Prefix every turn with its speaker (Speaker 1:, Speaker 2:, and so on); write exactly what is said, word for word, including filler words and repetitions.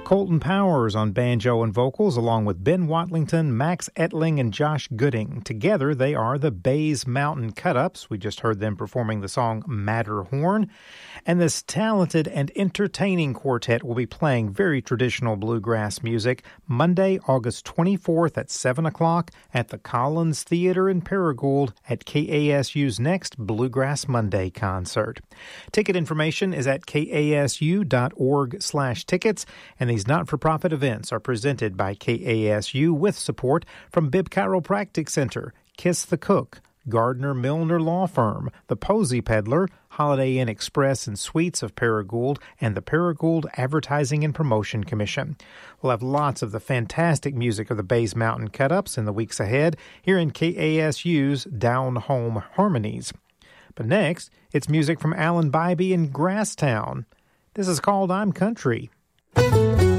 Speaker 1: Colton Powers on banjo and vocals, along with Ben Watlington, Max Etling, and Josh Gooding. Together, they are the Bays Mountain Cut-Ups. We just heard them performing the song Matterhorn. And this talented and entertaining quartet will be playing very traditional bluegrass music Monday, August twenty-fourth at seven o'clock at the Collins Theater in Paragould at K A S U's next Bluegrass Monday concert. Ticket information is at kasu.org slash tickets, and these not-for-profit events are presented by K A S U with support from Bibb Chiropractic Center, Kiss the Cook, Gardner Milner Law Firm, the Posey Peddler, Holiday Inn Express and Suites of Paragould, and the Paragould Advertising and Promotion Commission. We'll have lots of the fantastic music of the Bays Mountain Cut-Ups in the weeks ahead here in K A S U's Down Home Harmonies. But next, it's music from Alan Bybee in Grasstown. This is called I'm Country.